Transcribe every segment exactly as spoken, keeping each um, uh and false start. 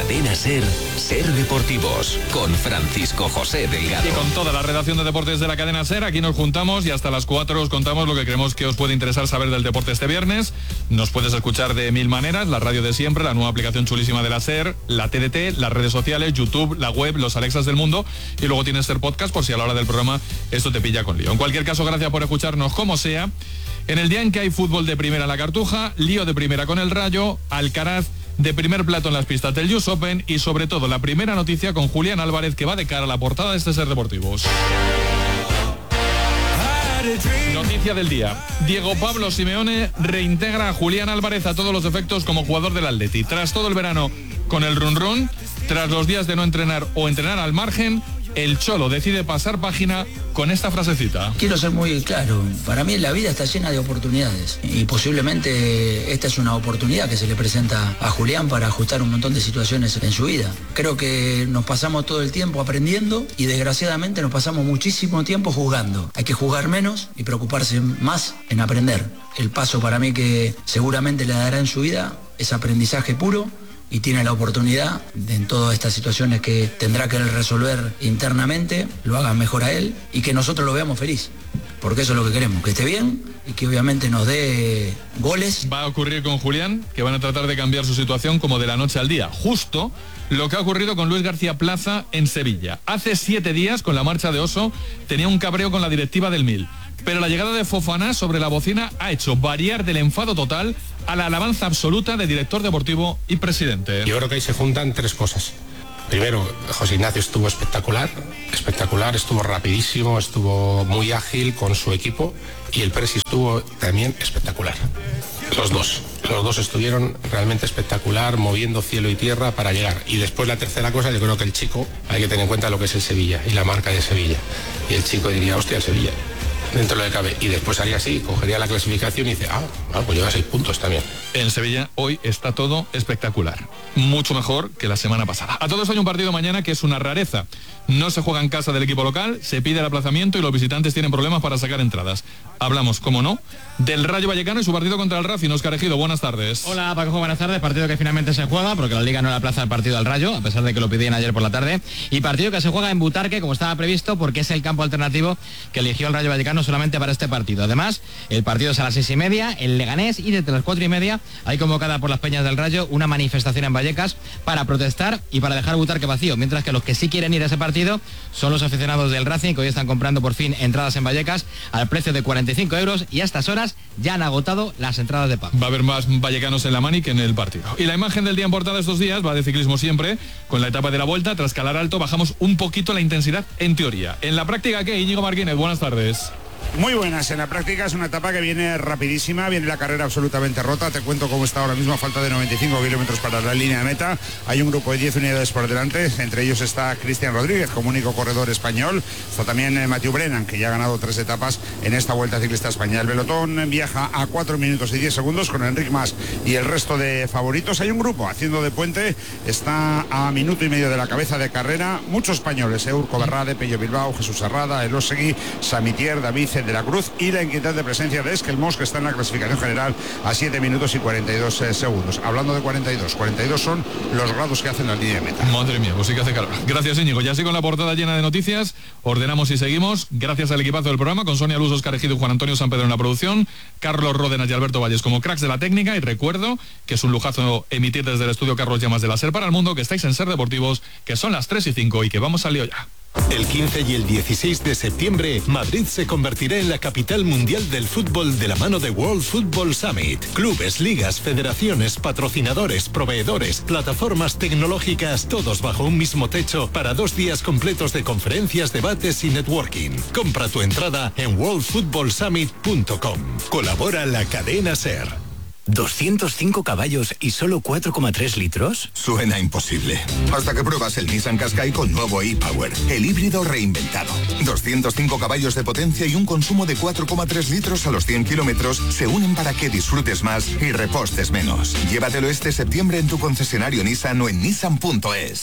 Cadena Ser, Ser Deportivos, con Francisco José Delgado. Y con toda la redacción de deportes de la Cadena Ser, aquí nos juntamos y hasta las cuatro os contamos lo que creemos que os puede interesar saber del deporte este viernes. Nos puedes escuchar de mil maneras, la radio de siempre, la nueva aplicación chulísima de la Ser, la T D T, las redes sociales, YouTube, la web, los Alexas del mundo, y luego tienes Ser Podcast por si a la hora del programa esto te pilla con lío. En cualquier caso, gracias por escucharnos como sea. En el día en que hay fútbol de primera en la Cartuja, lío de primera con el Rayo, Alcaraz de primer plato en las pistas del U S Open y sobre todo la primera noticia con Julián Álvarez, que va de cara a la portada de este Ser Deportivos. Noticia del día. Diego Pablo Simeone reintegra a Julián Álvarez a todos los efectos como jugador del Atleti. Tras todo el verano con el run run, tras los días de no entrenar o entrenar al margen, el Cholo decide pasar página con esta frasecita. Quiero ser muy claro, para mí la vida está llena de oportunidades y posiblemente esta es una oportunidad que se le presenta a Julián para ajustar un montón de situaciones en su vida. Creo que nos pasamos todo el tiempo aprendiendo y desgraciadamente nos pasamos muchísimo tiempo juzgando. Hay que juzgar menos y preocuparse más en aprender. El paso para mí que seguramente le dará en su vida es aprendizaje puro, y tiene la oportunidad de, en todas estas situaciones que tendrá que él resolver internamente, lo hagan mejor a él y que nosotros lo veamos feliz, porque eso es lo que queremos, que esté bien y que obviamente nos dé goles. Va a ocurrir con Julián, que van a tratar de cambiar su situación como de la noche al día, justo lo que ha ocurrido con Luis García Plaza en Sevilla. Hace siete días, con la marcha de Oso, tenía un cabreo con la directiva del Mil, pero la llegada de Fofana sobre la bocina ha hecho variar del enfado total a la alabanza absoluta de director deportivo y presidente. Yo creo que ahí se juntan tres cosas. Primero, José Ignacio estuvo espectacular, espectacular, estuvo rapidísimo, estuvo muy ágil con su equipo y el presi estuvo también espectacular. Los dos, los dos estuvieron realmente espectacular, moviendo cielo y tierra para llegar. Y después la tercera cosa, yo creo que el chico, hay que tener en cuenta lo que es el Sevilla y la marca de Sevilla. Y el chico diría, hostia, el Sevilla, dentro de lo que cabe, y después haría así, cogería la clasificación y dice, ah, ah, pues lleva seis puntos también. En Sevilla hoy está todo espectacular, mucho mejor que la semana pasada. A todos hay un partido mañana que es una rareza. No se juega en casa del equipo local, se pide el aplazamiento y los visitantes tienen problemas para sacar entradas. Hablamos, como no, del Rayo Vallecano y su partido contra el Racing. Óscar Ejido, buenas tardes. Hola Paco, buenas tardes. Partido que finalmente se juega porque la Liga no le aplaza el partido al Rayo, a pesar de que lo pidieron ayer por la tarde. Y partido que se juega en Butarque, como estaba previsto, porque es el campo alternativo que eligió el Rayo Vallecano solamente para este partido. Además, el partido es a las seis y media, el Leganés, y desde las cuatro y media hay convocada por las Peñas del Rayo una manifestación en Vallecas para protestar y para dejar Butarque vacío, mientras que los que sí quieren ir a ese partido son los aficionados del Racing, que hoy están comprando por fin entradas en Vallecas al precio de cuarenta y cinco euros, y a estas horas ya han agotado las entradas de pago. Va a haber más vallecanos en la mani que en el partido. Y la imagen del día en portada estos días va de ciclismo siempre, con la etapa de la Vuelta. Tras Calar Alto bajamos un poquito la intensidad en teoría. En la práctica, ¿qué? Íñigo Martínez, buenas tardes. Muy buenas, en la práctica es una etapa que viene rapidísima, viene la carrera absolutamente rota. Te cuento cómo está ahora mismo, a falta de noventa y cinco kilómetros para la línea de meta. Hay un grupo de diez unidades por delante, entre ellos está Cristian Rodríguez como único corredor español. Está también eh, Matthew Brennan, que ya ha ganado tres etapas en esta Vuelta Ciclista España. El pelotón viaja a cuatro minutos y diez segundos con Enric Mas y el resto de favoritos. Hay un grupo haciendo de puente, está a minuto y medio de la cabeza de carrera. Muchos españoles, eh, Urco Berrade, Pello Bilbao, Jesús Serrada, Elosegui, Samitier, David de la Cruz y la inquietante presencia de Esquelmos, que está en la clasificación general a siete minutos y cuarenta y dos eh, segundos. Hablando de cuarenta y dos, cuarenta y dos son los grados que hacen la línea de meta. Madre mía, pues sí que hace calor. Gracias, Íñigo. Ya así con la portada llena de noticias, ordenamos y seguimos. Gracias al equipazo del programa, con Sonia Luz, Óscar Ejido y Juan Antonio San Pedro en la producción, Carlos Ródenas y Alberto Valles como cracks de la técnica. Y recuerdo que es un lujazo emitir desde el estudio Carlos Llamas de la Ser para el Mundo, que estáis en Ser Deportivos, que son las tres y cinco y que vamos al lío ya. El quince y el dieciséis de septiembre, Madrid se convertirá en la capital mundial del fútbol de la mano de World Football Summit. Clubes, ligas, federaciones, patrocinadores, proveedores, plataformas tecnológicas, todos bajo un mismo techo para dos días completos de conferencias, debates y networking. Compra tu entrada en world football summit punto com. Colabora la cadena Ser. ¿doscientos cinco caballos y solo cuatro coma tres litros? Suena imposible. Hasta que pruebas el Nissan Qashqai con nuevo e-Power, el híbrido reinventado. doscientos cinco caballos de potencia y un consumo de cuatro coma tres litros a los cien kilómetros se unen para que disfrutes más y repostes menos. Llévatelo este septiembre en tu concesionario Nissan o en nissan punto es.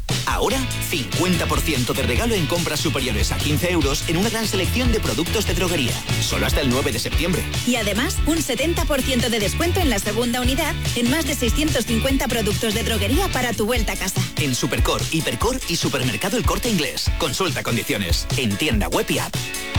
Ahora, cincuenta por ciento de regalo en compras superiores a quince euros en una gran selección de productos de droguería. Solo hasta el nueve de septiembre. Y además, un setenta por ciento de descuento en la segunda unidad en más de seiscientos cincuenta productos de droguería para tu vuelta a casa. En Supercor, Hipercor y Supermercado El Corte Inglés. Consulta condiciones. En tienda web y app.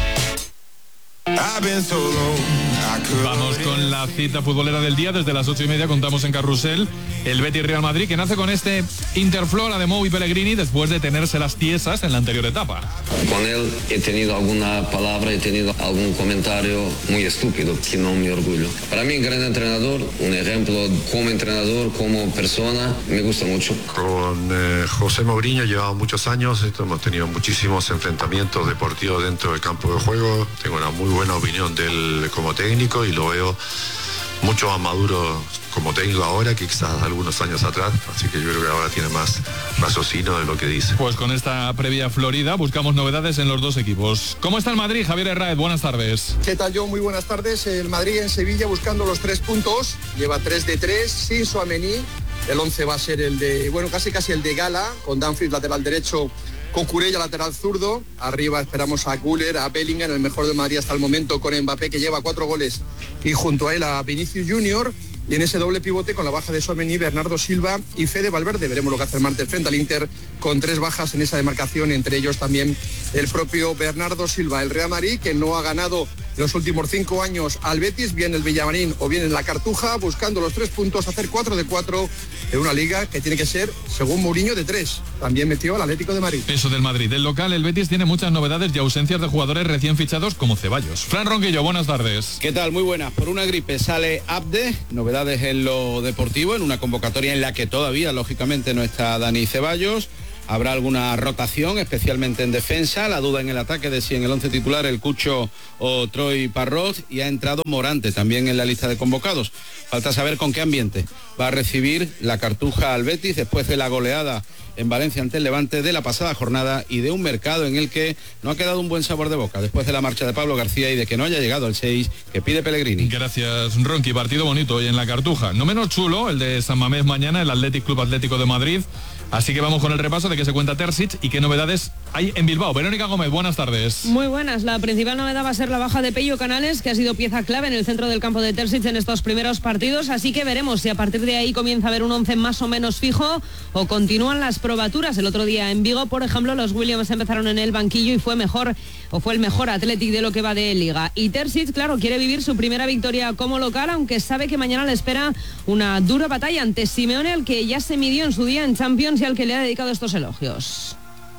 Vamos con la cita futbolera del día. Desde las ocho y media contamos en Carrusel el Betis Real Madrid, que nace con este Interflora de Mou y Pellegrini después de tenerse las tiesas en la anterior etapa. Con él he tenido alguna palabra, he tenido algún comentario muy estúpido, que no me orgullo. Para mí, gran entrenador, un ejemplo como entrenador, como persona, me gusta mucho. Con eh, José Mourinho llevamos muchos años, hemos tenido muchísimos enfrentamientos deportivos dentro del campo de juego. Tengo una muy buena opinión de él como técnico y lo veo mucho más maduro como técnico ahora que quizás algunos años atrás, así que yo creo que ahora tiene más raciocinio de lo que dice. Pues con esta previa florida buscamos novedades en los dos equipos. ¿Cómo está el Madrid? Javier Herráez, buenas tardes. ¿Qué tal, John? Muy buenas tardes. El Madrid en Sevilla buscando los tres puntos, lleva tres de tres, sin Tchouaméni. El once va a ser el de, bueno, casi casi el de Gala, con Dumfries lateral derecho, con Cucurella lateral zurdo. Arriba esperamos a Güler, a Bellingham, el mejor de Madrid hasta el momento, con Mbappé, que lleva cuatro goles, y junto a él a Vinicius Junior. Y en ese doble pivote, con la baja de Tchouaméni, Bernardo Silva y Fede Valverde. Veremos lo que hace el martes frente al Inter, con tres bajas en esa demarcación, entre ellos también el propio Bernardo Silva. El Real Madrid, que no ha ganado en los últimos cinco años al Betis, bien el Villamarín o bien en la Cartuja, buscando los tres puntos, hacer cuatro de cuatro en una liga que tiene que ser, según Mourinho, de tres. También metió al Atlético de Madrid. Eso del Madrid. Del local, el Betis tiene muchas novedades y ausencias de jugadores recién fichados como Ceballos. Fran Ronquillo, buenas tardes. ¿Qué tal? Muy buenas. Por una gripe sale Abde, novedades en lo deportivo, en una convocatoria en la que todavía, lógicamente, no está Dani Ceballos. Habrá alguna rotación, especialmente en defensa, la duda en el ataque de si en el once titular el Cucho o Troy Parrot, y ha entrado Morante también en la lista de convocados. Falta saber con qué ambiente va a recibir la Cartuja al Betis después de la goleada en Valencia ante el Levante de la pasada jornada y de un mercado en el que no ha quedado un buen sabor de boca después de la marcha de Pablo García y de que no haya llegado el seis que pide Pellegrini. Gracias, Ronqui. Partido bonito hoy en la Cartuja. No menos chulo el de San Mamés mañana, el Athletic Club Atlético de Madrid. Así que vamos con el repaso de qué se cuenta Terzic y qué novedades hay en Bilbao. Verónica Gómez, buenas tardes. Muy buenas. La principal novedad va a ser la baja de Pello Canales, que ha sido pieza clave en el centro del campo de Terzic en estos primeros partidos. Así que veremos si a partir de ahí comienza a haber un once más o menos fijo o continúan las probaturas. El otro día en Vigo, por ejemplo, los Williams empezaron en el banquillo y fue mejor o fue el mejor Athletic de lo que va de Liga. Y Terzic, claro, quiere vivir su primera victoria como local, aunque sabe que mañana le espera una dura batalla ante Simeone, al que ya se midió en su día en Champions y al que le ha dedicado estos elogios.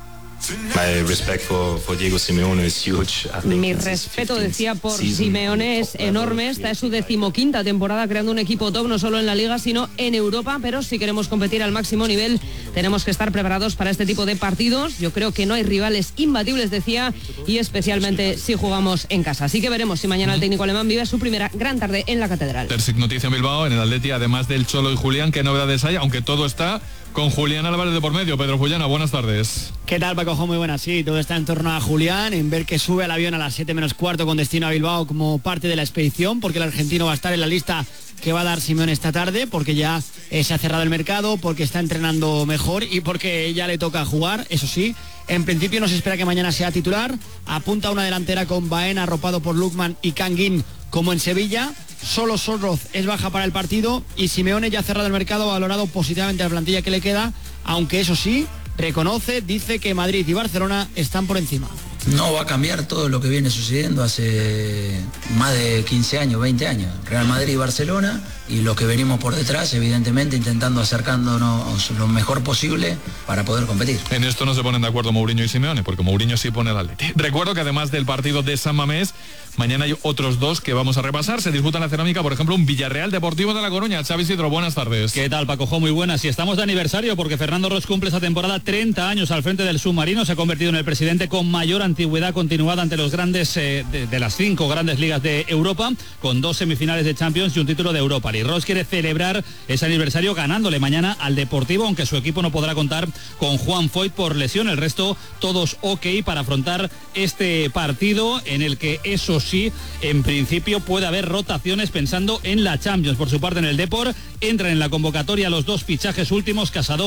My respect for, for Diego Simeone is huge. Mi respeto, decía, por Simeone es enorme. Esta es su decimoquinta temporada creando un equipo top, no solo en la Liga, sino en Europa. Pero si queremos competir al máximo nivel, tenemos que estar preparados para este tipo de partidos. Yo creo que no hay rivales imbatibles, decía, y especialmente si jugamos en casa. Así que veremos si mañana el técnico alemán vive su primera gran tarde en la Catedral. Terzic, noticia en Bilbao, en el Atleti, además del Cholo y Julián, ¿qué novedades hay? Aunque todo está con Julián Álvarez de por medio. Pedro Fullana, buenas tardes. ¿Qué tal, Paco? Muy buenas, sí, todo está en torno a Julián, en ver que sube al avión a las siete menos cuarto con destino a Bilbao como parte de la expedición, porque el argentino va a estar en la lista que va a dar Simeone esta tarde, porque ya eh, se ha cerrado el mercado, porque está entrenando mejor y porque ya le toca jugar. Eso sí, en principio no se espera que mañana sea titular. Apunta una delantera con Baena arropado por Lukman y Canguín como en Sevilla. Solo Sorroz es baja para el partido y Simeone ya ha cerrado el mercado, ha valorado positivamente la plantilla que le queda, aunque eso sí, reconoce, dice que Madrid y Barcelona están por encima. No va a cambiar todo lo que viene sucediendo hace más de quince años, veinte años. Real Madrid y Barcelona, y lo que venimos por detrás, evidentemente intentando acercándonos lo mejor posible para poder competir. En esto no se ponen de acuerdo Mourinho y Simeone, porque Mourinho sí pone el Atleti. Recuerdo que además del partido de San Mamés, mañana hay otros dos que vamos a repasar. Se disputan la cerámica, por ejemplo, un Villarreal Deportivo de La Coruña. Xavi Sidro, buenas tardes. ¿Qué tal, Paco? Muy buenas. Y estamos de aniversario porque Fernando Ros cumple esta temporada treinta años al frente del submarino. Se ha convertido en el presidente con mayor antigüedad continuada ante los grandes eh, de, de las cinco grandes ligas de Europa, con dos semifinales de Champions y un título de Europa League. Ros quiere celebrar ese aniversario ganándole mañana al Deportivo, aunque su equipo no podrá contar con Juan Foyt por lesión. El resto todos ok para afrontar este partido, en el que eso sí, en principio puede haber rotaciones pensando en la Champions. Por su parte, en el Depor entran en la convocatoria los dos fichajes últimos, Casado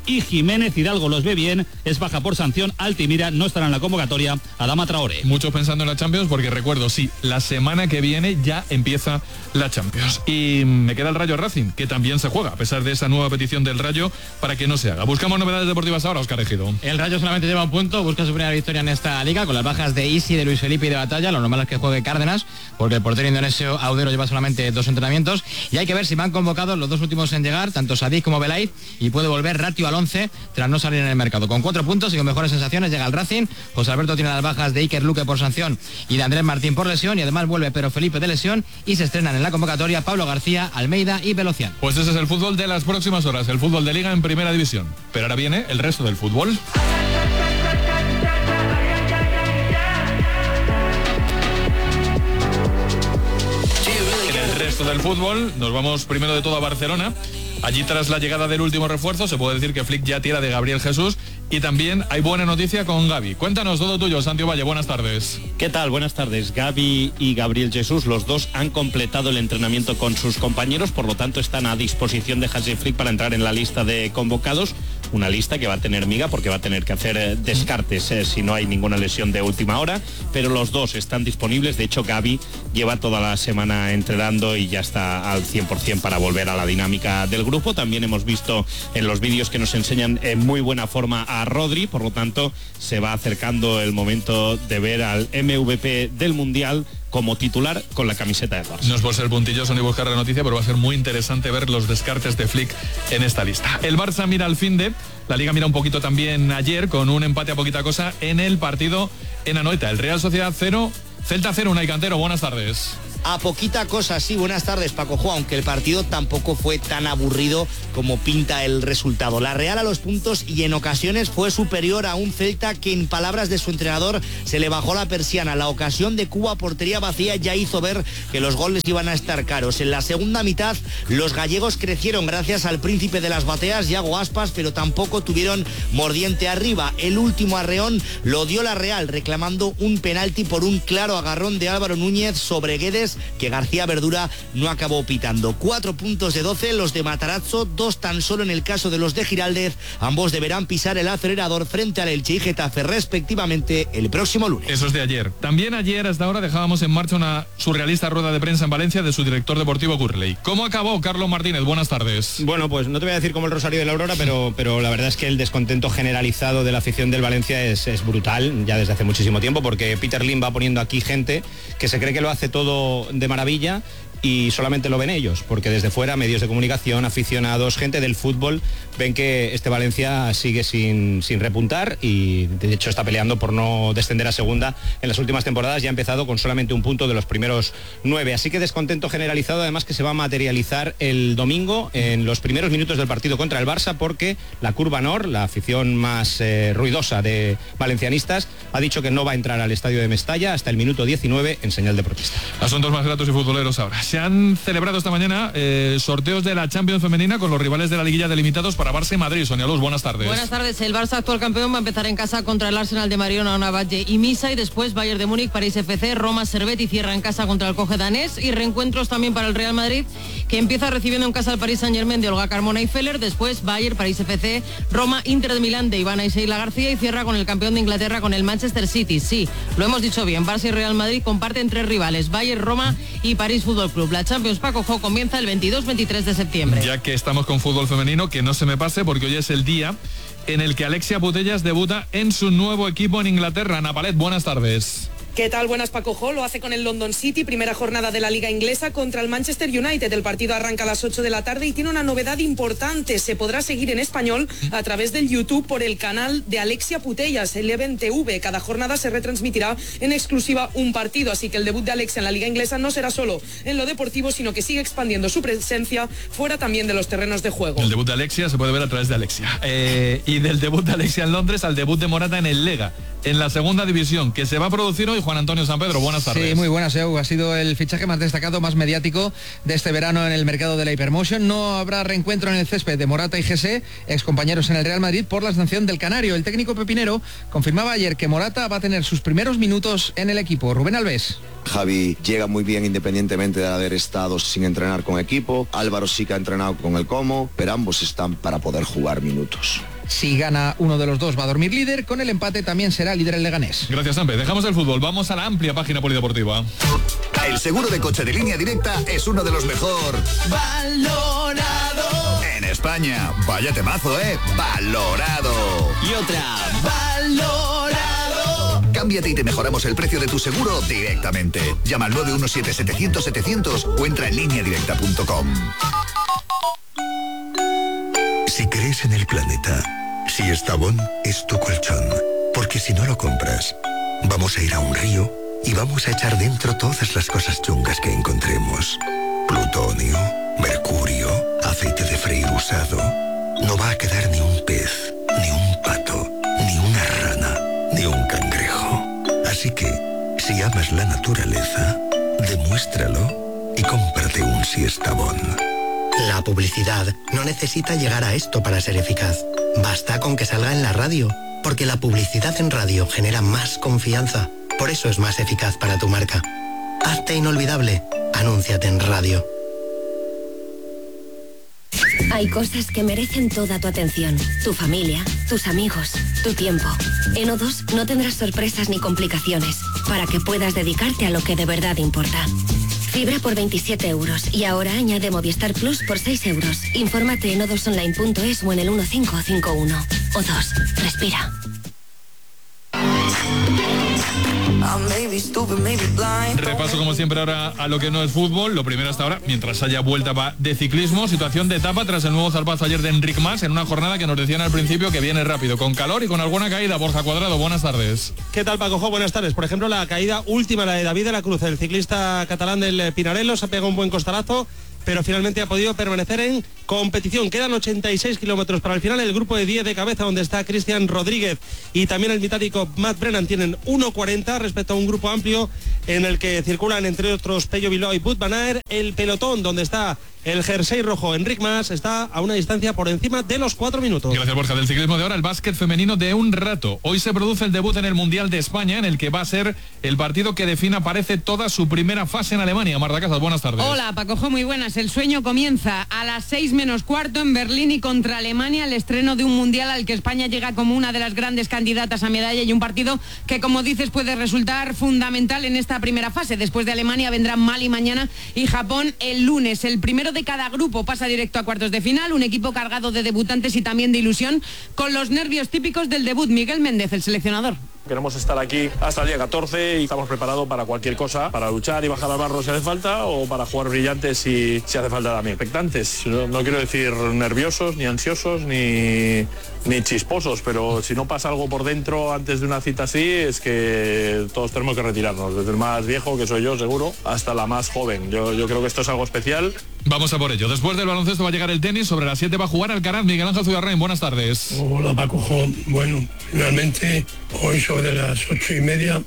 y Jiménez. Hidalgo los ve bien, es baja por sanción. Altimira no estará en la convocatoria. Adama Traoré. Muchos pensando en la Champions porque recuerdo, sí, la semana que viene ya empieza la Champions. Y me queda el Rayo Racing, que también se juega, a pesar de esa nueva petición del Rayo para que no se haga. Buscamos novedades deportivas ahora, Óscar Ejido. El Rayo solamente lleva un punto, busca su primera victoria en esta liga, con las bajas de Isi, de Luis Felipe y de Batalla. Lo normal es que juegue Cárdenas, porque el portero indonesio Audero lleva solamente dos entrenamientos. Y hay que ver si van convocados los dos últimos en llegar, tanto Sadik como Belay, y puede volver Ratio al once tras no salir en el mercado. Con cuatro puntos y con mejores sensaciones llega el Racing. José Alberto tiene las bajas de Iker Luque por sanción y de Andrés Martín por lesión, y además vuelve Pedro Felipe de lesión, y se estrenan en la convocatoria Pablo García, Almeida y Velocian. Pues ese es el fútbol de las próximas horas, el fútbol de Liga en Primera División. Pero ahora viene el resto del fútbol. En el resto del fútbol nos vamos primero de todo a Barcelona. Allí, tras la llegada del último refuerzo, se puede decir que Flick ya tira de Gabriel Jesús, y también hay buena noticia con Gavi. Cuéntanos todo tuyo, Santi Valle, buenas tardes. ¿Qué tal? Buenas tardes. Gavi y Gabriel Jesús, los dos han completado el entrenamiento con sus compañeros, por lo tanto están a disposición de Hansi Flick para entrar en la lista de convocados. Una lista que va a tener miga porque va a tener que hacer eh, descartes eh, si no hay ninguna lesión de última hora, pero los dos están disponibles. De hecho, Gavi lleva toda la semana entrenando y ya está al cien por ciento para volver a la dinámica del grupo. También hemos visto en los vídeos que nos enseñan en muy buena forma a Rodri, por lo tanto se va acercando el momento de ver al M V P del Mundial como titular con la camiseta de Barça. No es por ser puntilloso ni buscar la noticia, pero va a ser muy interesante ver los descartes de Flick en esta lista. El Barça mira al finde, la Liga mira un poquito también ayer con un empate a poquita cosa en el partido en Anoeta. El Real Sociedad cero, Celta cero, Unai Cantero, buenas tardes. A poquita cosa, sí, buenas tardes, Paco Jo, aunque el partido tampoco fue tan aburrido como pinta el resultado. La Real a los puntos y en ocasiones fue superior a un Celta que, en palabras de su entrenador, se le bajó la persiana. La ocasión de Cuba, portería vacía, ya hizo ver que los goles iban a estar caros. En la segunda mitad, los gallegos crecieron gracias al príncipe de las bateas, Yago Aspas, pero tampoco tuvieron mordiente arriba. El último arreón lo dio la Real, reclamando un penalti por un claro agarrón de Álvaro Núñez sobre Guedes, que García Verdura no acabó pitando. Cuatro puntos de doce los de Matarazzo, dos tan solo en el caso de los de Giraldez. Ambos deberán pisar el acelerador frente al Elche y Getafe respectivamente el próximo lunes. Eso es de ayer. También ayer hasta ahora dejábamos en marcha una surrealista rueda de prensa en Valencia de su director deportivo Curley. ¿Cómo acabó, Carlos Martínez? Buenas tardes. Bueno, pues no te voy a decir como el Rosario de la Aurora, pero, pero la verdad es que el descontento generalizado de la afición del Valencia es, es brutal, ya desde hace muchísimo tiempo, porque Peter Lim va poniendo aquí gente que se cree que lo hace todo de maravilla y solamente lo ven ellos, porque desde fuera medios de comunicación, aficionados, gente del fútbol ven que este Valencia sigue sin, sin repuntar y de hecho está peleando por no descender a segunda en las últimas temporadas. Ya ha empezado con solamente un punto de los primeros nueve, así que descontento generalizado, además que se va a materializar el domingo en los primeros minutos del partido contra el Barça, porque la Curva Nord, la afición más eh, ruidosa de valencianistas, ha dicho que no va a entrar al estadio de Mestalla hasta el minuto diecinueve en señal de protesta. Asuntos más gratos y futboleros ahora. Se han celebrado esta mañana eh, sorteos de la Champions femenina con los rivales de la liguilla delimitados para Barça y Madrid. Sonia Luz, buenas tardes. Buenas tardes. El Barça, actual campeón, va a empezar en casa contra el Arsenal de Mariona, Navalle y Misa, y después Bayern de Múnich, París F C, Roma, Servet, y cierra en casa contra el Coge danés. Y reencuentros también para el Real Madrid, que empieza recibiendo en casa al Paris Saint-Germain de Olga Carmona y Feller, después Bayern, París F C, Roma, Inter de Milán de Ivana y Sheila García, y cierra con el campeón de Inglaterra, con el Manchester City. Sí, lo hemos dicho bien, Barça y Real Madrid comparten tres rivales, Bayern, Roma y París Fútbol Club. La Champions, Paco Jo, comienza el veintidós veintitrés de septiembre. Ya que estamos con fútbol femenino, que no se me pase, porque hoy es el día en el que Alexia Putellas debuta en su nuevo equipo en Inglaterra. Ana Palet, buenas tardes. ¿Qué tal? Buenas, Paco Jo. Lo hace con el London City, primera jornada de la Liga Inglesa contra el Manchester United. El partido arranca a las ocho de la tarde y tiene una novedad importante. Se podrá seguir en español a través del YouTube por el canal de Alexia Putellas, Eleven T V. Cada jornada se retransmitirá en exclusiva un partido, así que el debut de Alexia en la Liga Inglesa no será solo en lo deportivo, sino que sigue expandiendo su presencia fuera también de los terrenos de juego. El debut de Alexia se puede ver a través de Alexia. Eh, y del debut de Alexia en Londres al debut de Morata en el Lega, en la segunda división, que se va a producir hoy. Juan Antonio San Pedro, buenas tardes. Sí, muy buenas, Eug. Ha sido el fichaje más destacado, más mediático de este verano en el mercado de la Hypermotion. No habrá reencuentro en el césped de Morata y Jesse, excompañeros en el Real Madrid, por la sanción del Canario. El técnico pepinero confirmaba ayer que Morata va a tener sus primeros minutos en el equipo. Rubén Alves. Javi llega muy bien independientemente de haber estado sin entrenar con equipo. Álvaro sí que ha entrenado con el Como, pero ambos están para poder jugar minutos. Si gana uno de los dos va a dormir líder, con el empate también será líder el Leganés. Gracias, Sampe. Dejamos el fútbol, vamos a la amplia página polideportiva. El seguro de coche de Línea Directa es uno de los mejor valorado en España. Vaya temazo, ¿eh? Valorado. Y otra, valorado. Cámbiate y te mejoramos el precio de tu seguro directamente. Llama al nueve uno siete setecientos setecientos o entra en línea directa punto com. Si crees en el planeta, si Estabón es tu colchón, porque si no lo compras, vamos a ir a un río y vamos a echar dentro todas las cosas chungas que encontremos. Plutonio, mercurio, aceite de freír usado. No va a quedar ni un pez, ni un pato, ni una rana, ni un cangrejo. Así que, si amas la naturaleza, demuéstralo y cómprate un Siestabón. La publicidad no necesita llegar a esto para ser eficaz. Basta con que salga en la radio, porque la publicidad en radio genera más confianza. Por eso es más eficaz para tu marca. Hazte inolvidable. Anúnciate en radio. Hay cosas que merecen toda tu atención. Tu familia, tus amigos, tu tiempo. En O dos no tendrás sorpresas ni complicaciones, para que puedas dedicarte a lo que de verdad importa. Fibra por veintisiete euros y ahora añade Movistar Plus por seis euros. Infórmate en o dos online punto es o en el uno cinco cinco uno. O dos, respira. Repaso como siempre ahora a lo que no es fútbol. Lo primero hasta ahora, mientras haya vuelta va de ciclismo. Situación de etapa tras el nuevo zarpazo ayer de Enric Mas en una jornada que nos decían al principio que viene rápido, con calor y con alguna caída. Borja Cuadrado, buenas tardes. ¿Qué tal, Paco? Buenas tardes. Por ejemplo, la caída última, la de David de la Cruz, el ciclista catalán del Pinarello, se ha pegado un buen costalazo, pero finalmente ha podido permanecer en competición. Quedan ochenta y seis kilómetros para el final. El grupo de diez de cabeza, donde está Cristian Rodríguez y también el británico Matt Brennan, tienen uno cuarenta respecto a un grupo amplio en el que circulan, entre otros, Pello Bilbao y Wout van Aert. El pelotón, donde está el jersey rojo Enric Mas, está a una distancia por encima de los cuatro minutos. Gracias, Borja. Del ciclismo de ahora, el básquet femenino de un rato. Hoy se produce el debut en el Mundial de España, en el que va a ser el partido que defina, parece, toda su primera fase en Alemania. Marta Casas, buenas tardes. Hola, Paco, muy buenas. El sueño comienza a las seis menos cuarto en Berlín y contra Alemania, el estreno de un Mundial al que España llega como una de las grandes candidatas a medalla, y un partido que, como dices, puede resultar fundamental en esta primera fase. Después de Alemania vendrán Mali mañana y Japón el lunes. El primero de cada grupo pasa directo a cuartos de final, un equipo cargado de debutantes y también de ilusión, con los nervios típicos del debut. Miguel Méndez, el seleccionador. Queremos estar aquí hasta el día catorce y estamos preparados para cualquier cosa, para luchar y bajar al barro si hace falta, o para jugar brillantes si, si hace falta también. Expectantes, no, no quiero decir nerviosos, ni ansiosos, ni, ni chisposos, pero si no pasa algo por dentro antes de una cita así, es que todos tenemos que retirarnos, desde el más viejo, que soy yo seguro, hasta la más joven. Yo, yo creo que esto es algo especial. Vamos a por ello. Después del baloncesto va a llegar el tenis. Sobre las siete va a jugar Alcaraz. Miguel Ángel Zugarrain, buenas tardes. Hola, Paco. Bueno, finalmente hoy sobre las ocho y media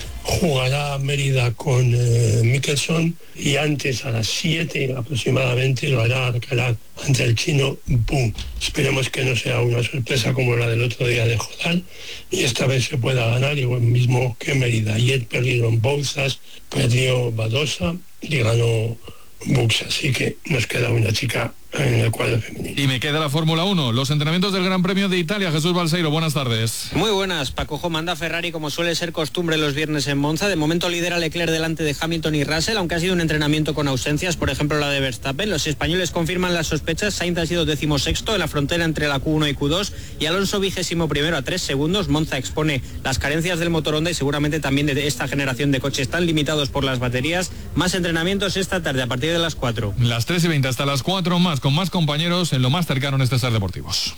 jugará Mérida con eh, Mickelson, y antes, a las siete aproximadamente, lo hará Alcaraz ante el chino Bu. Esperemos que no sea una sorpresa como la del otro día de Jodal, y esta vez se pueda ganar igual mismo que Mérida. Ayer perdieron Bouzas, perdió Badosa y ganó Bux, así que nos queda una chica en el cuadro femenino. Y me queda la Fórmula uno, los entrenamientos del Gran Premio de Italia. Jesús Balseiro, buenas tardes. Muy buenas. Paco, manda Ferrari como suele ser costumbre los viernes en Monza. De momento lidera Leclerc delante de Hamilton y Russell, aunque ha sido un entrenamiento con ausencias, por ejemplo la de Verstappen. Los españoles confirman las sospechas. Sainz ha sido decimosexto en la frontera entre la Q uno y Q dos y Alonso vigésimo primero a tres segundos. Monza expone las carencias del motor Honda y seguramente también de esta generación de coches tan limitados por las baterías. Más entrenamientos esta tarde a partir de las cuatro. Las tres y veinte hasta las cuatro, más con más compañeros en lo más cercano en este Ser Deportivos.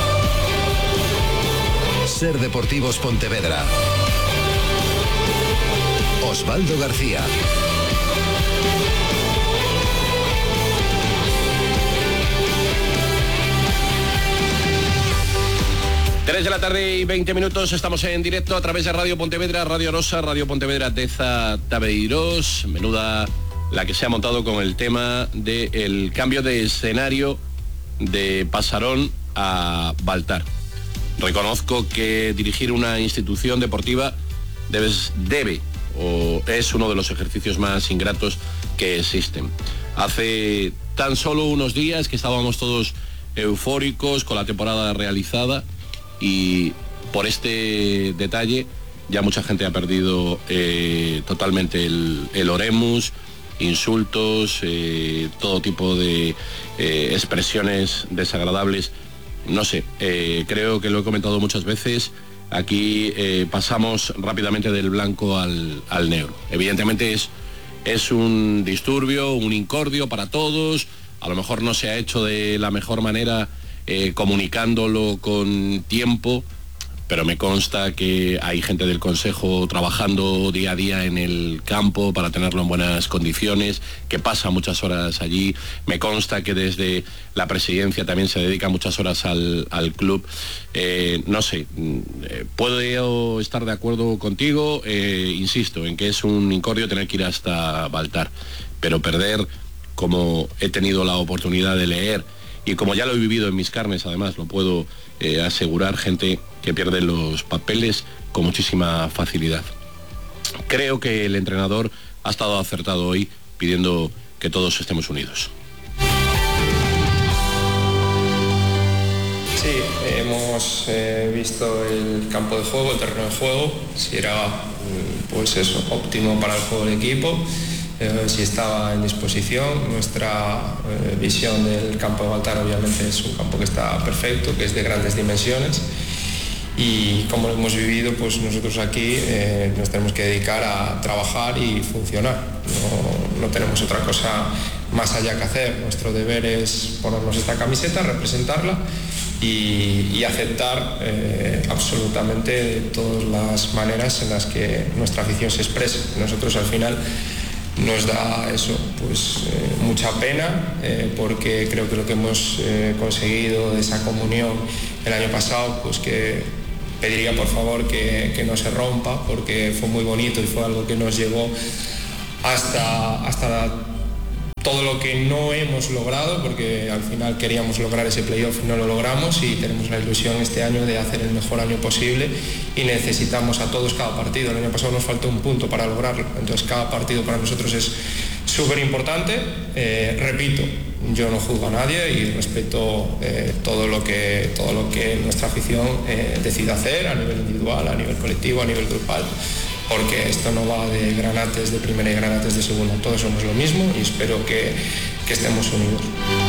Ser Deportivos Pontevedra. Osvaldo García. tres de la tarde y veinte minutos, estamos en directo a través de Radio Pontevedra, Radio Rosa, Radio Pontevedra Teza Tabeiros. Menuda la que se ha montado con el tema del cambio de escenario de Pasarón a Baltar. Reconozco que dirigir una institución deportiva debes, debe o es uno de los ejercicios más ingratos que existen. Hace tan solo unos días que estábamos todos eufóricos con la temporada realizada y por este detalle ya mucha gente ha perdido eh, totalmente el, el oremus, insultos, eh, todo tipo de eh, expresiones desagradables. No sé, eh, creo que lo he comentado muchas veces, aquí eh, pasamos rápidamente del blanco al, al negro. Evidentemente es, es un disturbio, un incordio para todos, a lo mejor no se ha hecho de la mejor manera eh, comunicándolo con tiempo, pero me consta que hay gente del Consejo trabajando día a día en el campo para tenerlo en buenas condiciones, que pasa muchas horas allí. Me consta que desde la presidencia también se dedica muchas horas al, al club. Eh, no sé, eh, puedo estar de acuerdo contigo, eh, insisto, en que es un incordio tener que ir hasta Baltar, pero perder, como he tenido la oportunidad de leer, y como ya lo he vivido en mis carnes, además lo puedo eh, asegurar, gente que pierde los papeles con muchísima facilidad. Creo que el entrenador ha estado acertado hoy pidiendo que todos estemos unidos. Sí, hemos eh, visto el campo de juego, el terreno de juego, si era pues eso, óptimo para el juego del equipo. Eh, si estaba en disposición. Nuestra eh, visión del campo de Baltar obviamente es un campo que está perfecto, que es de grandes dimensiones, y como lo hemos vivido, pues nosotros aquí eh, nos tenemos que dedicar a trabajar y funcionar. No, no tenemos otra cosa más allá que hacer. Nuestro deber es ponernos esta camiseta, representarla y, y aceptar eh, absolutamente todas las maneras en las que nuestra afición se expresa. Nosotros al final nos da eso, pues eh, mucha pena, eh, porque creo que lo que hemos eh, conseguido de esa comunión el año pasado, pues que pediría por favor que, que no se rompa, porque fue muy bonito y fue algo que nos llevó hasta, hasta todo lo que no hemos logrado, porque al final queríamos lograr ese playoff y no lo logramos, y tenemos la ilusión este año de hacer el mejor año posible y necesitamos a todos cada partido. El año pasado nos faltó un punto para lograrlo, entonces cada partido para nosotros es súper importante. Eh, repito, yo no juzgo a nadie y respeto eh, todo lo que, todo lo que nuestra afición eh, decida hacer a nivel individual, a nivel colectivo, a nivel grupal, porque esto no va de granates de primera y granates de segunda, todos somos lo mismo y espero que, que estemos unidos.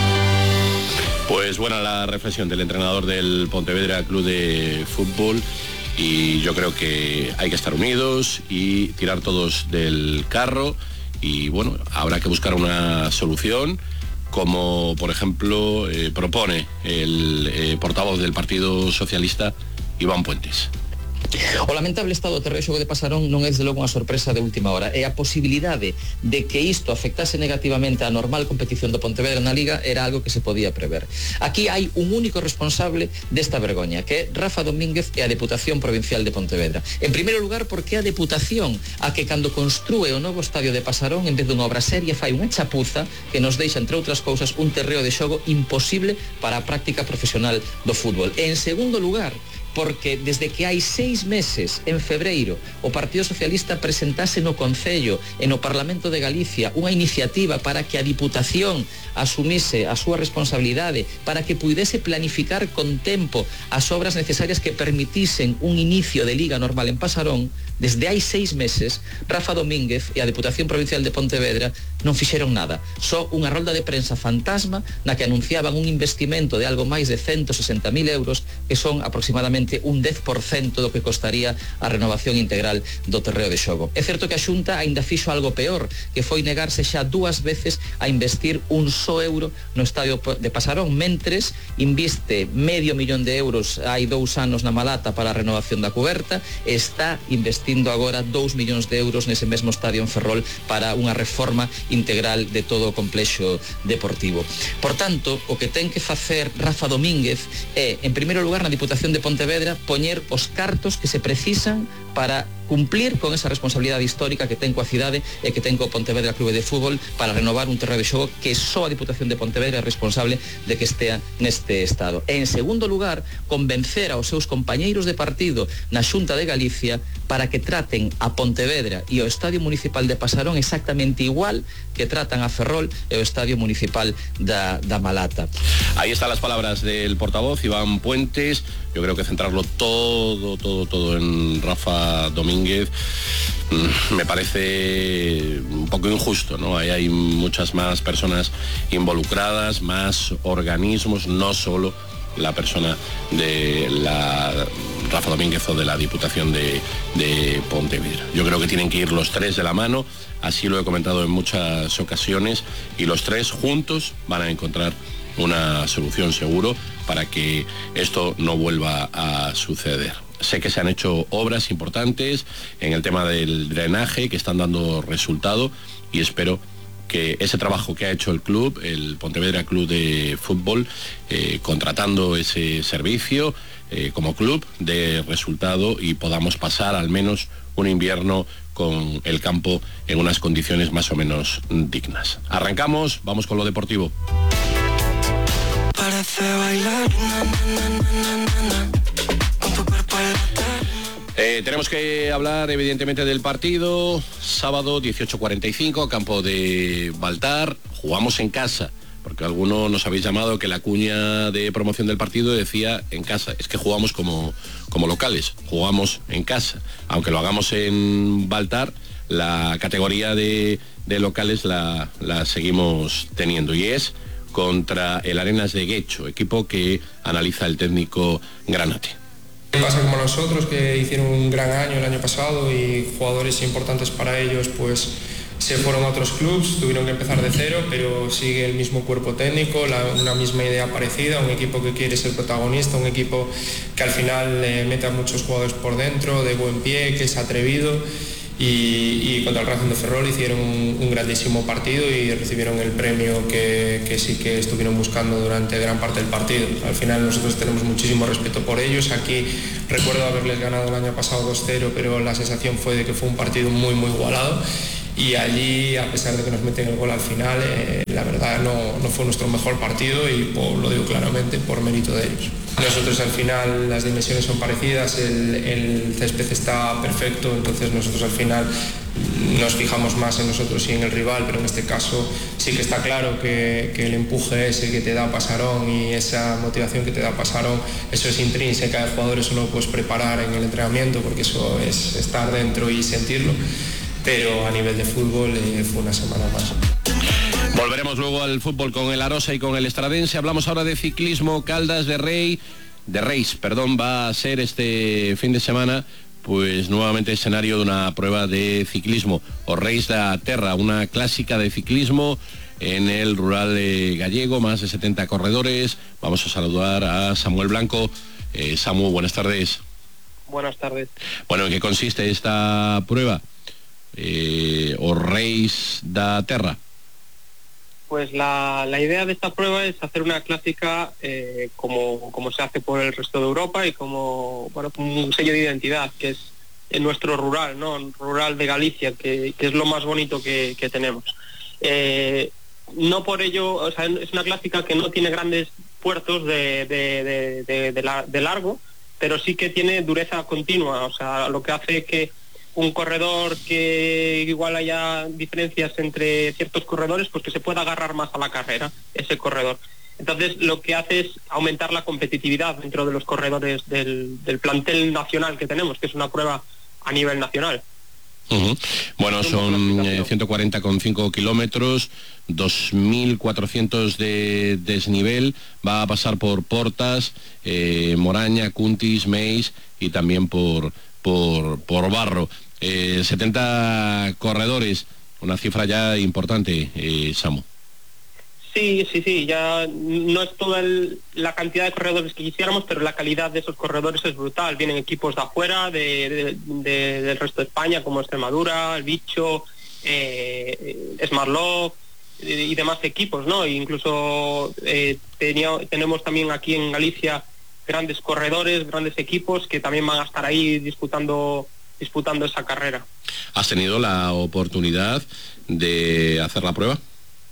Pues buena la reflexión del entrenador del Pontevedra Club de Fútbol, y yo creo que hay que estar unidos y tirar todos del carro, y bueno, habrá que buscar una solución, como por ejemplo eh, propone el eh, portavoz del Partido Socialista, Iván Puentes. O lamentable estado do terreo de xogo de Pasarón non é desde logo unha sorpresa de última hora, e a posibilidade de que isto afectase negativamente a normal competición do Pontevedra na Liga era algo que se podía prever. Aquí hai un único responsable desta vergoña, que é Rafa Domínguez e a Deputación Provincial de Pontevedra. En primeiro lugar, porque é a Deputación a que cando construe o novo estadio de Pasarón, en vez dunha obra seria, fai unha chapuza que nos deixa, entre outras cousas, un terreo de xogo imposible para a práctica profesional do fútbol. E en segundo lugar, porque desde que hai seis meses, en febreiro, o Partido Socialista presentase no Concello e no Parlamento de Galicia unha iniciativa para que a Diputación asumise a súa responsabilidade, para que puidese planificar con tempo as obras necesarias que permitisen un inicio de Liga normal en Pasarón. Desde hai seis meses, Rafa Domínguez e a Deputación Provincial de Pontevedra non fixeron nada. Só unha rolda de prensa fantasma na que anunciaban un investimento de algo máis de ciento sesenta mil euros, que son aproximadamente un dez por cento do que costaría a renovación integral do terreo de xogo. É certo que a Xunta aínda fixo algo peor, que foi negarse xa dúas veces a investir un só euro no estadio de Pasarón, mentres inviste medio millón de euros hai dous anos na Malata para a renovación da cuberta, e está investindo agora dous millóns de euros nese mesmo estadio en Ferrol para unha reforma integral de todo o complexo deportivo. Por tanto, o que ten que facer Rafa Domínguez é, en primeiro lugar, na Diputación de Pontevedra, poñer os cartos que se precisan para cumplir con esa responsabilidade histórica que ten coa cidade e que ten co Pontevedra Clube de Fútbol para renovar un terreo de xogo que só a Diputación de Pontevedra é responsable de que estea neste estado. E en segundo lugar, convencer aos seus compañeiros de partido na Xunta de Galicia para que traten a Pontevedra e o Estadio Municipal de Pasarón exactamente igual que tratan a Ferrol e o Estadio Municipal da, da Malata. Ahí están las palabras del portavoz Iván Puentes. Yo creo que centrarlo todo, todo, todo en Rafa Domínguez me parece un poco injusto, ¿no? Ahí hay muchas más personas involucradas, más organismos, no solo la persona de la Rafa Domínguez o de la Diputación de, de Pontevedra. Yo creo que tienen que ir los tres de la mano, así lo he comentado en muchas ocasiones, y los tres juntos van a encontrar una solución seguro para que esto no vuelva a suceder. Sé que se han hecho obras importantes en el tema del drenaje que están dando resultado y espero que ese trabajo que ha hecho el club, el Pontevedra Club de Fútbol, eh, contratando ese servicio eh, como club, dé resultado y podamos pasar al menos un invierno con el campo en unas condiciones más o menos dignas. Arrancamos, vamos con lo deportivo. Parece bailar, na, na, na, na, na, con tu cuerpo en la Eh, tenemos que hablar evidentemente del partido. Sábado dieciocho cuarenta y cinco, campo de Baltar. Jugamos en casa, porque algunos nos habéis llamado que la cuña de promoción del partido decía en casa. Es que jugamos como, como locales, jugamos en casa. Aunque lo hagamos en Baltar, la categoría de, de locales la, la seguimos teniendo. Y es contra el Arenas de Guecho, equipo que analiza el técnico Granate. Pasa como nosotros, que hicieron un gran año el año pasado y jugadores importantes para ellos pues se fueron a otros clubes, tuvieron que empezar de cero, pero sigue el mismo cuerpo técnico, la, una misma idea parecida, un equipo que quiere ser protagonista, un equipo que al final eh, mete a muchos jugadores por dentro, de buen pie, que es atrevido. Y, y contra el Racing de Ferrol hicieron un, un grandísimo partido y recibieron el premio que, que sí que estuvieron buscando durante gran parte del partido. Al final nosotros tenemos muchísimo respeto por ellos. Aquí recuerdo haberles ganado el año pasado dos cero, pero la sensación fue de que fue un partido muy muy igualado. Y allí, a pesar de que nos meten el gol al final, eh, la verdad no, no fue nuestro mejor partido y por, lo digo claramente por mérito de ellos. Nosotros al final las dimensiones son parecidas, el, el césped está perfecto, entonces nosotros al final nos fijamos más en nosotros y en el rival, pero en este caso sí que está claro que, que el empuje ese que te da Pasarón y esa motivación que te da Pasarón, eso es intrínseca del jugador, eso no lo puedes preparar en el entrenamiento porque eso es estar dentro y sentirlo. Pero a nivel de fútbol eh, fue una semana más. Volveremos luego al fútbol con el Arosa y con el Estradense. Hablamos ahora de ciclismo. Caldas de Rey, de Reis, perdón, va a ser este fin de semana pues nuevamente escenario de una prueba de ciclismo. O Reis da Terra, una clásica de ciclismo en el rural eh, gallego, más de setenta corredores. Vamos a saludar a Samuel Blanco. Eh, Samu, buenas tardes. Buenas tardes. Bueno, ¿en qué consiste esta prueba? Eh, o Reis da Terra. Pues la, la idea de esta prueba es hacer una clásica eh, como, como se hace por el resto de Europa y como, bueno, como un sello de identidad, que es en nuestro rural, ¿no? Rural de Galicia, que, que es lo más bonito que, que tenemos. Eh, no por ello, o sea, es una clásica que no tiene grandes puertos de, de, de, de, de, la, de largo, pero sí que tiene dureza continua, o sea, lo que hace que un corredor que igual haya diferencias entre ciertos corredores, pues que se pueda agarrar más a la carrera, ese corredor. Entonces lo que hace es aumentar la competitividad dentro de los corredores del, del plantel nacional que tenemos, que es una prueba a nivel nacional. Uh-huh. Bueno, son eh, ciento cuarenta coma cinco kilómetros, dos mil cuatrocientos de desnivel, va a pasar por Portas, eh, Moraña, Cuntis, Meis y también por, por, por Barro. Eh, setenta corredores, una cifra ya importante, eh, Samu. Sí, sí, sí, ya no es toda el, la cantidad de corredores que quisiéramos, pero la calidad de esos corredores es brutal. Vienen equipos de afuera, de, de, de, del resto de España, como Extremadura, El Bicho, eh, Smartlock y, y demás equipos, ¿no? E incluso eh, tenía, tenemos también aquí en Galicia grandes corredores, grandes equipos que también van a estar ahí disputando disputando esa carrera. ¿Has tenido la oportunidad de hacer la prueba?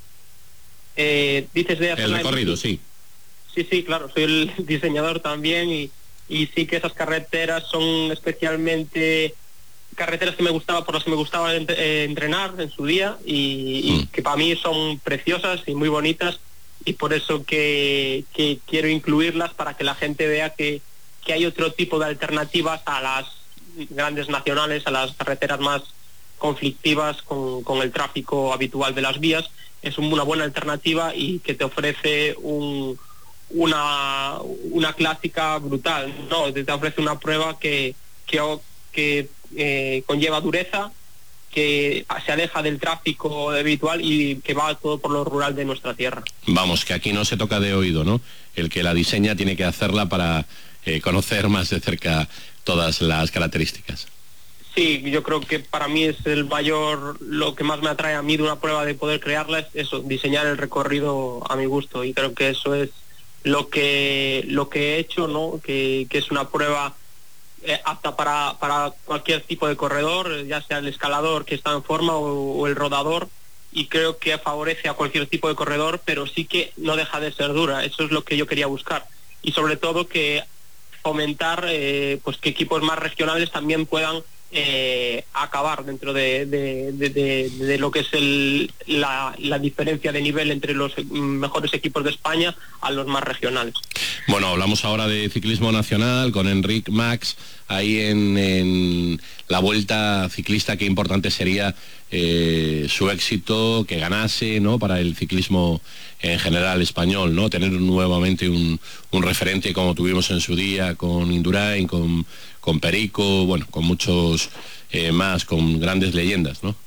Eh, dices de hacer el recorrido, sí. Sí, sí, claro, soy el diseñador también y, y sí que esas carreteras son especialmente carreteras que me gustaba, por las que me gustaba entrenar en su día y, y mm. que para mí son preciosas y muy bonitas y por eso que, que quiero incluirlas para que la gente vea que, que hay otro tipo de alternativas a las grandes nacionales, a las carreteras más conflictivas con, con el tráfico habitual de las vías. Es una buena alternativa y que te ofrece un, una, una clásica brutal, ¿no? Te ofrece una prueba que, que, que eh, conlleva dureza, que se aleja del tráfico habitual y que va todo por lo rural de nuestra tierra. Vamos, que aquí no se toca de oído, ¿no? El que la diseña tiene que hacerla para eh, conocer más de cerca todas las características. Sí, yo creo que para mí es el mayor, lo que más me atrae a mí de una prueba de poder crearla es eso, diseñar el recorrido a mi gusto y creo que eso es lo que lo que he hecho, ¿no? Que, que es una prueba eh, apta para, para cualquier tipo de corredor, ya sea el escalador que está en forma o, o el rodador y creo que favorece a cualquier tipo de corredor, pero sí que no deja de ser dura, eso es lo que yo quería buscar y sobre todo que fomentar eh, pues que equipos más regionales también puedan Eh, acabar dentro de, de, de, de, de lo que es el, la, la diferencia de nivel entre los mejores equipos de España a los más regionales. Bueno, hablamos ahora de ciclismo nacional con Enric Mas, ahí en, en la Vuelta Ciclista, qué importante sería eh, su éxito, que ganase, ¿no?, para el ciclismo en general español, ¿no?, tener nuevamente un, un referente como tuvimos en su día con Indurain, con con Perico, bueno, con muchos eh, más, con grandes leyendas, ¿no?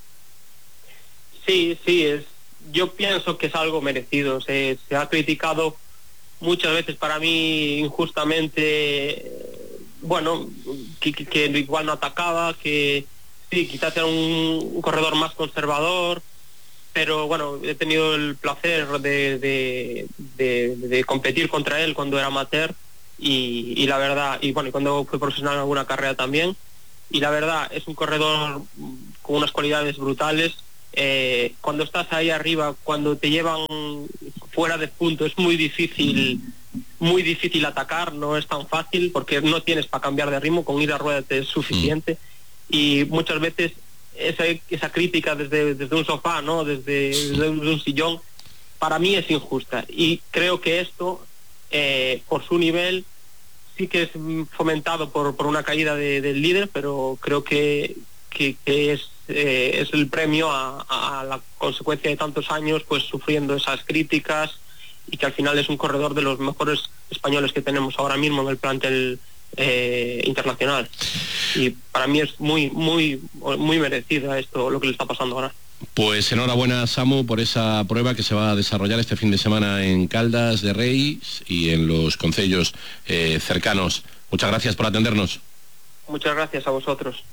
Sí, sí, es, yo pienso que es algo merecido. Se, se ha criticado muchas veces para mí injustamente, bueno, que, que, que igual no atacaba, que sí, quizás era un, un corredor más conservador, pero bueno, he tenido el placer de, de, de, de competir contra él cuando era amateur. Y, y la verdad, y bueno, y cuando fue profesional en alguna carrera también, y la verdad es un corredor con unas cualidades brutales. Eh, cuando estás ahí arriba, cuando te llevan fuera de punto, es muy difícil, muy difícil atacar, no es tan fácil porque no tienes para cambiar de ritmo, con ir a rueda te es suficiente, mm. y muchas veces esa, esa crítica desde, desde un sofá, ¿no?, desde, desde un sillón, para mí es injusta, y creo que esto, eh, por su nivel, sí que es fomentado por, por una caída de, del líder, pero creo que, que, que es, eh, es el premio a, a la consecuencia de tantos años pues sufriendo esas críticas y que al final es un corredor de los mejores españoles que tenemos ahora mismo en el plantel eh, internacional. Y para mí es muy, muy, muy merecida esto, lo que le está pasando ahora. Pues enhorabuena, Samu, por esa prueba que se va a desarrollar este fin de semana en Caldas de Reis y en los concellos eh, cercanos. Muchas gracias por atendernos. Muchas gracias a vosotros.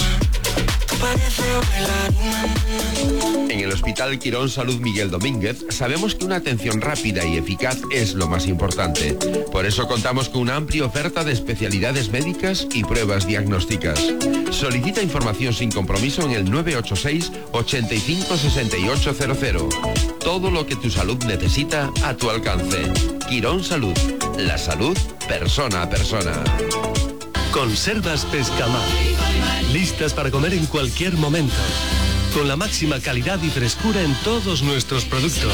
En el Hospital Quirón Salud Miguel Domínguez sabemos que una atención rápida y eficaz es lo más importante. Por eso contamos con una amplia oferta de especialidades médicas y pruebas diagnósticas. Solicita información sin compromiso en el nueve ocho seis, ochenta y cinco, sesenta y ocho cero cero. Todo lo que tu salud necesita a tu alcance. Quirón Salud. La salud persona a persona. Conservas Pescamar. Listas para comer en cualquier momento. Con la máxima calidad y frescura en todos nuestros productos.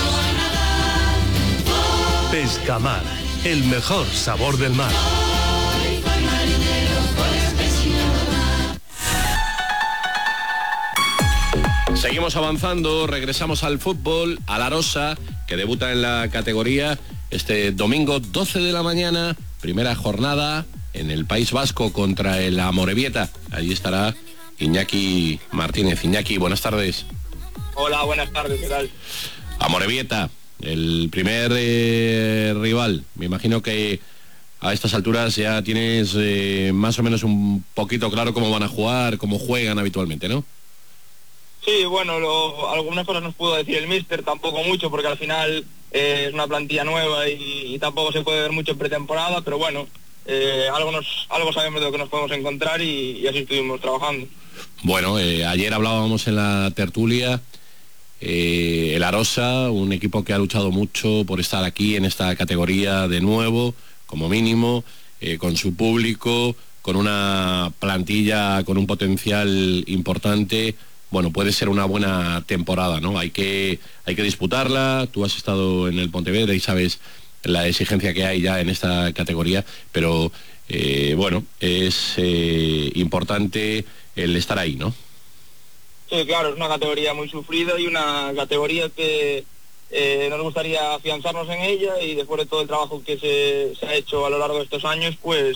Pescamar. El mejor sabor del mar. Seguimos avanzando, regresamos al fútbol, a La Rosa, que debuta en la categoría este domingo doce de la mañana, primera jornada en el País Vasco contra el Amorebieta. Allí estará Iñaki Martínez. Iñaki, buenas tardes. Hola, buenas tardes, ¿qué tal? Amorebieta, el primer eh, rival. Me imagino que a estas alturas ya tienes eh, más o menos un poquito claro cómo van a jugar, cómo juegan habitualmente, ¿no? Sí, bueno, lo, algunas cosas nos pudo decir el míster, tampoco mucho, porque al final eh, es una plantilla nueva y, y tampoco se puede ver mucho en pretemporada, pero bueno, eh, algo, nos, algo sabemos de lo que nos podemos encontrar y, y así estuvimos trabajando. Bueno, eh, ayer hablábamos en la tertulia, eh, el Arosa, un equipo que ha luchado mucho por estar aquí en esta categoría de nuevo, como mínimo, eh, con su público, con una plantilla con un potencial importante. Bueno, puede ser una buena temporada, ¿no? Hay que, hay que disputarla. Tú has estado en el Pontevedra y sabes la exigencia que hay ya en esta categoría, pero eh, bueno, es eh, importante el estar ahí, ¿no? Sí, claro, es una categoría muy sufrida y una categoría que eh, nos gustaría afianzarnos en ella, y después de todo el trabajo que se, se ha hecho a lo largo de estos años, pues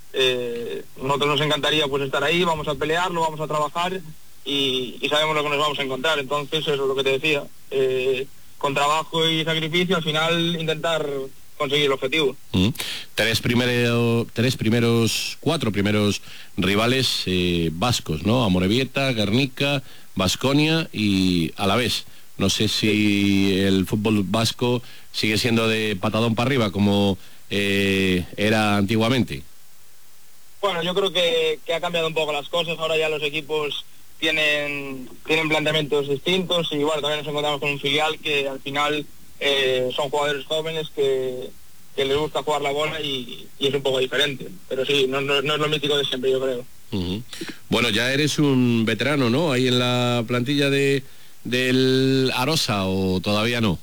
eh, nosotros nos encantaría pues estar ahí, vamos a pelearlo, vamos a trabajar y, y sabemos lo que nos vamos a encontrar. Entonces eso es lo que te decía, eh, con trabajo y sacrificio al final intentar conseguir el objetivo. Mm. Tres, primero, tres primeros, cuatro primeros rivales eh, vascos, ¿no? Amorebieta, Guernica, Baskonia y Alavés. No sé si el fútbol vasco sigue siendo de patadón para arriba como eh, era antiguamente. Bueno, yo creo que, que ha cambiado un poco las cosas. Ahora ya los equipos tienen tienen planteamientos distintos y bueno, también nos encontramos con un filial que al final eh, son jugadores jóvenes que, que les gusta jugar la bola y, y es un poco diferente. Pero sí, no, no, no es lo mítico de siempre, yo creo. Uh-huh. Bueno, ya eres un veterano, ¿no? Ahí en la plantilla de del Arosa, ¿o todavía no?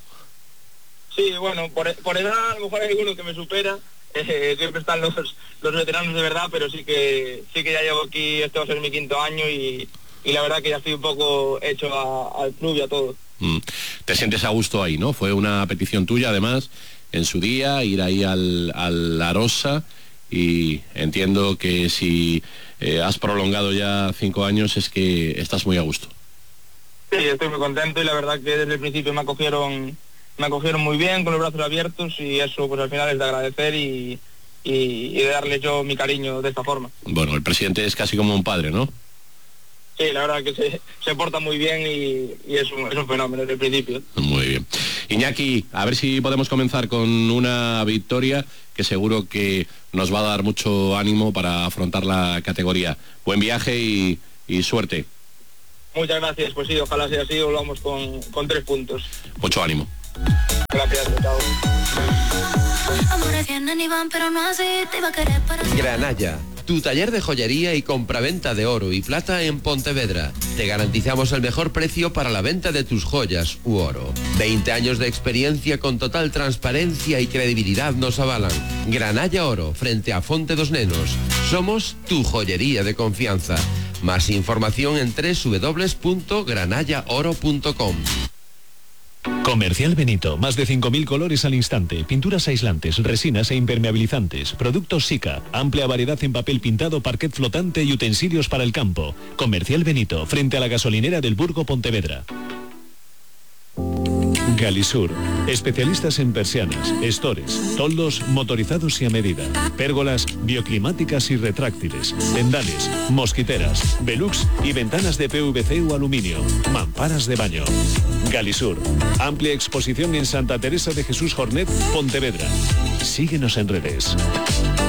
Sí, bueno, por, por edad a lo mejor hay alguno que me supera. Eh, siempre están los, los veteranos de verdad, pero sí que sí que ya llevo aquí, este va a ser mi quinto año y, y la verdad que ya estoy un poco hecho a, al club y a todo. Mm. Te sientes a gusto ahí, ¿no? Fue una petición tuya, además, en su día, ir ahí al, al Arosa, y entiendo que si eh, has prolongado ya cinco años es que estás muy a gusto. Sí, estoy muy contento y la verdad que desde el principio me acogieron me acogieron muy bien, con los brazos abiertos, y eso pues al final es de agradecer y, y, y de darle yo mi cariño de esta forma. Bueno, el presidente es casi como un padre, ¿no? Sí, la verdad que se, se porta muy bien y, y es, un, es un fenómeno desde el principio. Muy bien. Iñaki, a ver si podemos comenzar con una victoria que seguro que nos va a dar mucho ánimo para afrontar la categoría. Buen viaje y, y suerte. Muchas gracias, pues sí, ojalá sea así, volvamos con, con tres puntos. Mucho ánimo. Gracias, chao. Granalla, tu taller de joyería y compraventa de oro y plata en Pontevedra. Te garantizamos el mejor precio para la venta de tus joyas u oro. veinte años de experiencia con total transparencia y credibilidad nos avalan. Granalla Oro, frente a Fonte dos Nenos. Somos tu joyería de confianza. Más información en doble u doble u doble u punto granalla oro punto com. Comercial Benito, más de cinco mil colores al instante, pinturas aislantes, resinas e impermeabilizantes, productos Sika, amplia variedad en papel pintado, parquet flotante y utensilios para el campo. Comercial Benito, frente a la gasolinera del Burgo Pontevedra. Galisur, especialistas en persianas, estores, toldos motorizados y a medida, pérgolas bioclimáticas y retráctiles, vendales, mosquiteras, velux y ventanas de P V C o aluminio, mamparas de baño. Galisur, amplia exposición en Santa Teresa de Jesús Jornet, Pontevedra. Síguenos en redes.